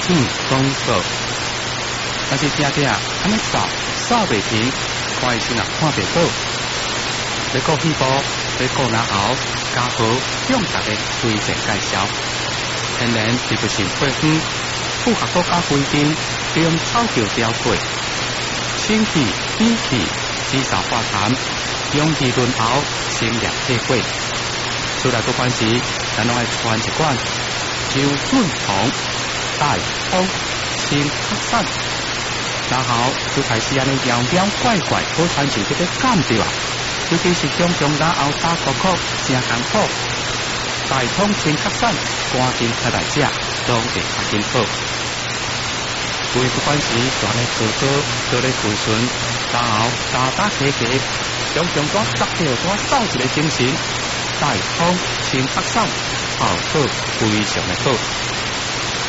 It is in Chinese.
讲过，但是定定安尼扫袂停，看医生也看袂到。要顾肺部，要顾脑后，家好向大家推荐介绍。天然植物性配方，符合国家规定，不用草药调配，清气、理气、止嗽化痰，阳气润喉，清凉退火。出来不管时，咱拢爱传一罐周润肠、大风、清咳散。然后就开始安尼妖妖怪怪，好亲像这个感着啊！尤其是中然后打咳咳，真艰苦。大通清咳散，赶紧开来食，拢会较紧好。有的不管是大咧高咧回顺，然后打起，常常抓抓走一个精神。大通清咳散，效果非常的好。